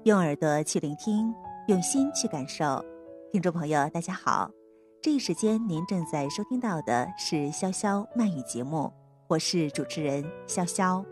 用耳朵去聆听，用心去感受。听众朋友大家好，这一时间您正在收听到的是潇潇慢语节目，我是主持人潇潇。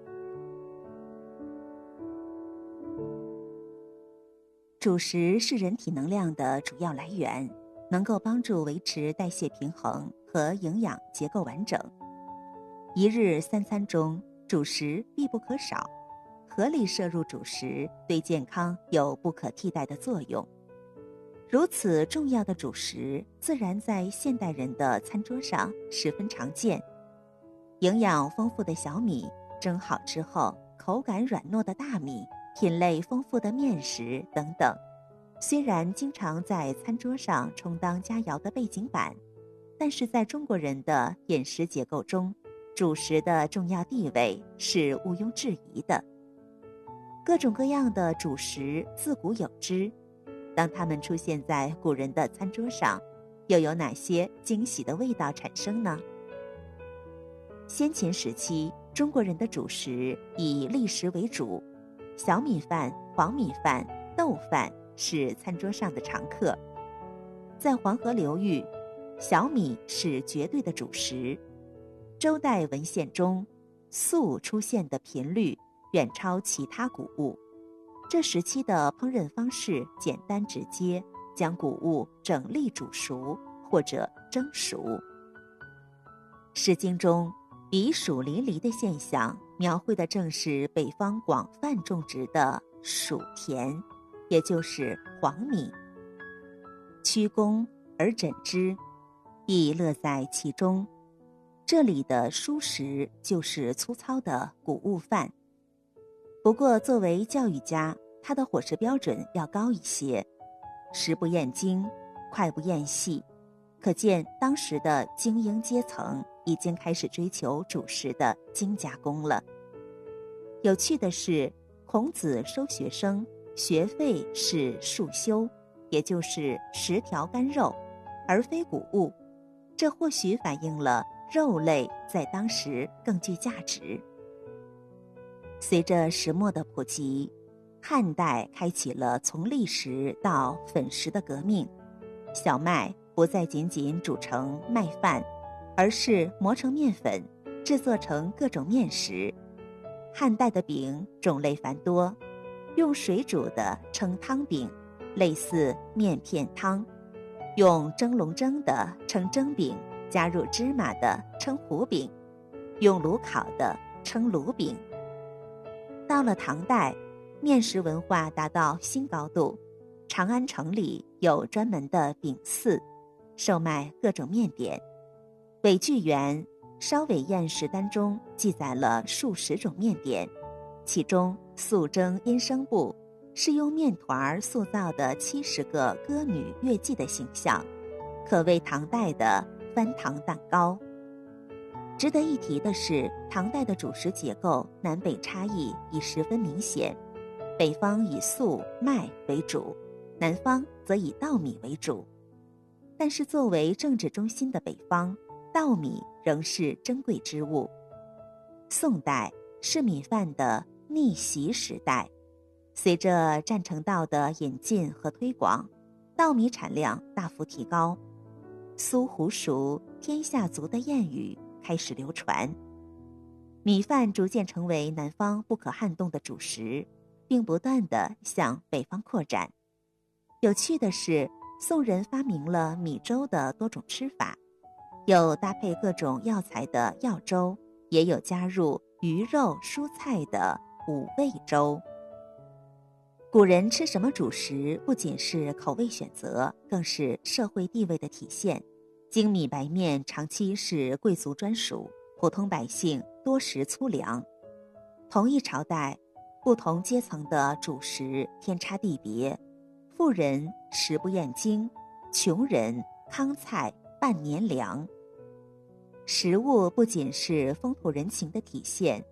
主食是人体能量的主要来源，能够帮助维持代谢平衡和营养结构完整。一日三餐中，主食必不可少，合理摄入主食对健康有不可替代的作用。如此重要的主食，自然在现代人的餐桌上十分常见。营养丰富的小米，蒸好之后口感软糯的大米，品类丰富的面食等等，虽然经常在餐桌上充当佳肴的背景板，但是在中国人的饮食结构中，主食的重要地位是毋庸置疑的。各种各样的主食自古有之，当它们出现在古人的餐桌上，又有哪些惊喜的味道产生呢？先秦时期，中国人的主食以粒食为主，小米饭、黄米饭、豆饭是餐桌上的常客。在黄河流域，小米是绝对的主食。周代文献中，粟出现的频率远超其他谷物。这时期的烹饪方式简单直接，将谷物整粒煮熟或者蒸熟。诗经中彼黍淋漓的现象，描绘的正是北方广泛种植的黍田，也就是黄米。曲肱而枕之，亦乐在其中。这里的蔬食就是粗糙的谷物饭。不过作为教育家，他的伙食标准要高一些，食不厌精，脍不厌细，可见当时的精英阶层已经开始追求主食的精加工了。有趣的是，孔子收学生，学费是束脩，也就是10条干肉，而非谷物，这或许反映了肉类在当时更具价值。随着石磨的普及，汉代开启了从砾石到粉石的革命，小麦不再仅仅煮成麦饭，而是磨成面粉，制作成各种面食。汉代的饼种类繁多，用水煮的称汤饼，类似面片汤；用蒸笼蒸的称蒸饼，加入芝麻的称糊饼，用炉烤的称炉饼。到了唐代，面食文化达到新高度，长安城里有专门的饼肆，售卖各种面点。韦巨源《烧韦宴食单》中记载了数十种面点，其中素蒸阴生布是用面团塑造的70个歌女乐伎的形象，可谓唐代的翻糖蛋糕。值得一提的是，唐代的主食结构南北差异已十分明显，北方以粟麦为主，南方则以稻米为主。但是作为政治中心的北方，稻米仍是珍贵之物。宋代是米饭的逆袭时代，随着占城稻的引进和推广，稻米产量大幅提高，苏湖熟，天下足的谚语开始流传。米饭逐渐成为南方不可撼动的主食，并不断地向北方扩展。有趣的是，宋人发明了米粥的多种吃法，有搭配各种药材的药粥，也有加入鱼肉蔬菜的五味粥。古人吃什么主食，不仅是口味选择，更是社会地位的体现。精米白面长期是贵族专属，普通百姓多食粗粮。同一朝代，不同阶层的主食天差地别，富人食不厌精，穷人糠菜半年粮。食物不仅是风土人情的体现，